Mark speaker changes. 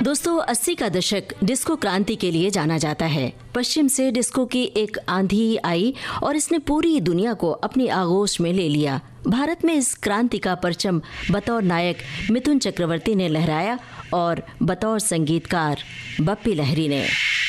Speaker 1: दोस्तों 80 का दशक डिस्को क्रांति के लिए जाना जाता है। पश्चिम से डिस्को की एक आंधी आई और इसने पूरी दुनिया को अपनी आगोश में ले लिया। भारत में इस क्रांति का परचम बतौर नायक मिथुन चक्रवर्ती ने लहराया और बतौर संगीतकार बप्पी लहरी ने।